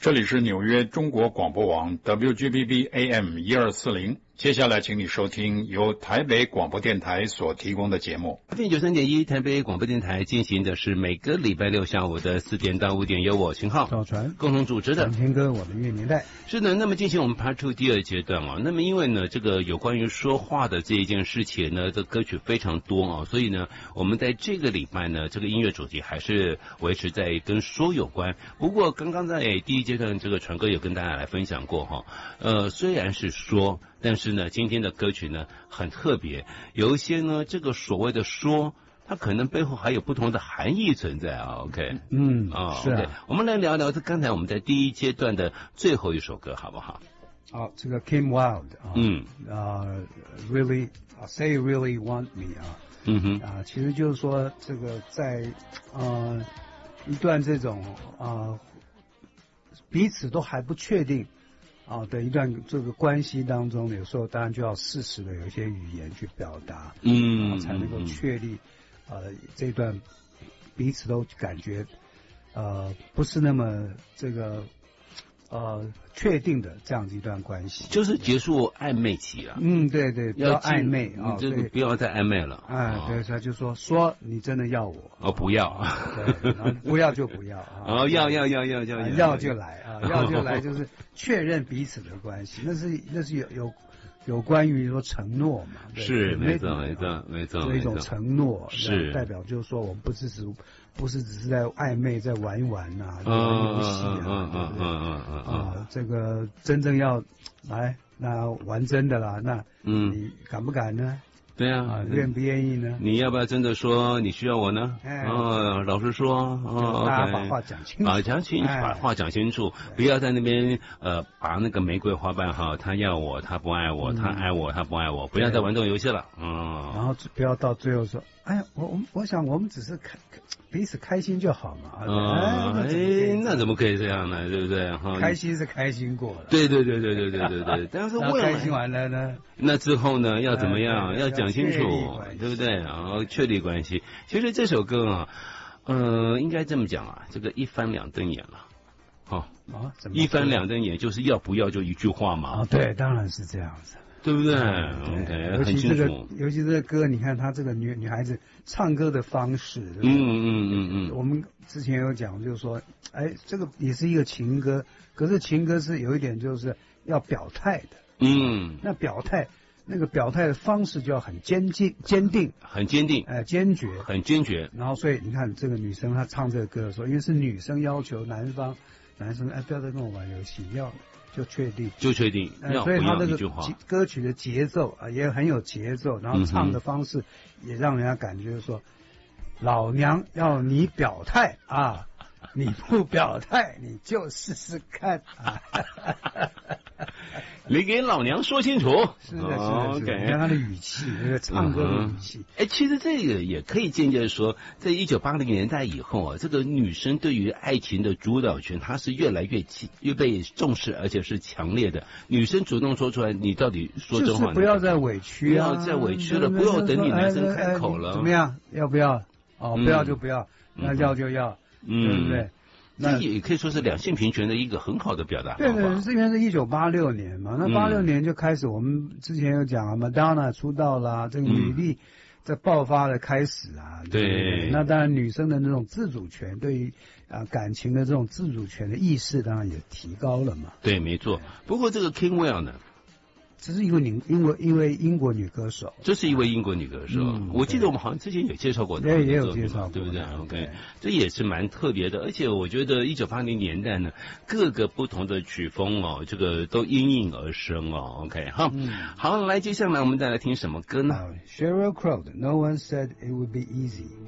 这里是纽约中国广播网 WGBB AM 1240，接下来请你收听由台北广播电台所提供的节目。 93.1台北广播电台进行的是每个礼拜六下午的4点到5点，由我秦浩、 赵传共同主持的天哥我的乐年代。 是的，那么进行我们 Part 2第二阶段啊。那么因为呢，这个有关于说话的这一件事情呢，这歌曲非常多啊，所以呢，我们在这个礼拜呢，这个音乐主题还是维持在跟说有关。不过刚刚在第一阶段，这个传哥有跟大家来分享过哈，虽然是说，但是呢，今天的歌曲呢很特别，有一些呢，这个所谓的说，它可能背后还有不同的含义存在啊。OK， 是啊， okay， 我们来聊聊这刚才我们在第一阶段的最后一首歌，好不好？ 好，这个 Kim Wilde ，Really Say You Really Want Me 其实就是说这个在一段这种彼此都还不确定的一段这个关系当中，有时候当然就要适时的有一些语言去表达，才能够确立这段彼此都感觉不是那么这个确定的这样子一段关系， 就是结束暧昧期啊。 对对，不要暧昧啊，这个不要再暧昧了。 对，他就说你真的要我不要， 对，然后不要就不要要就来要就来，就是确认彼此的关系，那是有关于说承诺嘛， 是没错， 有一种承诺是代表就是说我们不是只是在暧昧在玩一玩玩游戏这个真正要来那玩真的啦，那你敢不敢呢？ 对啊， 愿不愿意呢？ 你要不要真的说你需要我呢？老实说， 大家把话讲清楚， 把话讲清楚，不要在那边把那个玫瑰花瓣他要我，他不爱我，他爱我，他不爱我，不要再玩这种游戏了。 然后不要到最后说，哎，我想我们只是彼此开心就好嘛。 那怎么可以这样呢？对不对？ 开心是开心过了。 对。但是为开心完了呢？ 那之后呢？要怎么样？要讲清楚，对不对？然后确立关系。其实这首歌应该这么讲啊，这个一翻两瞪眼了。一翻两瞪眼就是要不要就一句话嘛。 对，当然是这样子。对不对 ？OK， 很清楚。 尤其这个歌，你看她这个女孩子唱歌的方式，我们之前有讲，就是说，这个也是一个情歌，可是情歌是有一点就是要表态的，那那个表态的方式就要很坚定， 很坚定， 坚决， 很坚决。 然后所以你看这个女生她唱这个歌的时候，因为是女生要求男生不要再跟我玩游戏，就确定， 所以他这个歌曲的节奏也很有节奏，然后唱的方式也让人家感觉说，老娘要你表态你不表态你就试试看你给老娘说清楚。 是的，OK， 你看他的语气，那个唱歌的语气。 其实这个也可以间接说，在1980年代以后这个女生对于爱情的主导权，它是越来越被重视，而且是强烈的。女生主动说出来，你到底说真话， 就是不要再委屈不要再委屈了，不要等你男生开口了。 怎么样？要不要？不要就不要，那要就要，对不对？ 那也可以说是两性平权的一个很好的表达。 对，是因为是1986年嘛，那86年就开始，我们之前有讲Madonna 出道啦，这个女力在爆发的开始对。 那当然女生的那种自主权，对于感情的这种自主权的意识，当然也提高了嘛。 对，没错。不过这个 Kim Wilde 呢？ 这是一位英国女歌手， 这是一位英国女歌手。我记得我们好像之前有介绍过的， 也有介绍过， 对不对 ？OK， 这也是蛮特别的。而且我觉得1980年代呢，各个不同的曲风这个都应运而生OK， 好，来接下来我们再来听什么歌呢？ Sheryl Crow 的《No One Said It Would Be Easy》。